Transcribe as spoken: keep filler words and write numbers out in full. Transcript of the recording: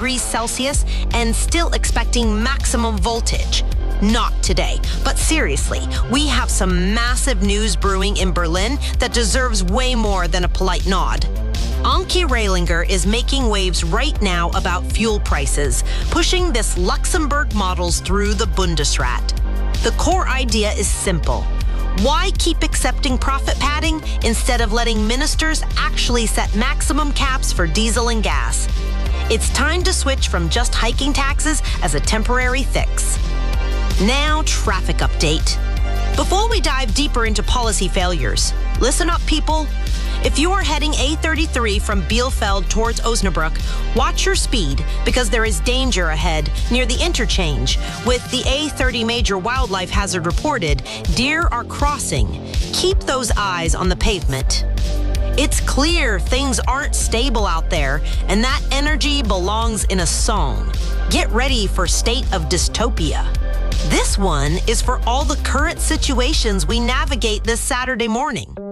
degrees Celsius and still expecting maximum voltage. Not today. But seriously, we have some massive news brewing in Berlin that deserves way more than a polite nod. Anke Rehlinger is making waves right now about fuel prices, pushing this Luxembourg models through the Bundesrat. The core idea is simple. Why keep accepting profit padding instead of letting ministers actually set maximum caps for diesel and gas? It's time to switch from just hiking taxes as a temporary fix. Now, traffic update. Before we dive deeper into policy failures, listen up, people. If you are heading A thirty-three from Bielefeld towards Osnabrück, watch your speed because there is danger ahead near the interchange. With the A thirty major wildlife hazard reported, deer are crossing. Keep those eyes on the pavement. It's clear things aren't stable out there, and that energy belongs in a song. Get ready for State of Dystopia. This one is for all the current situations we navigate this Saturday morning.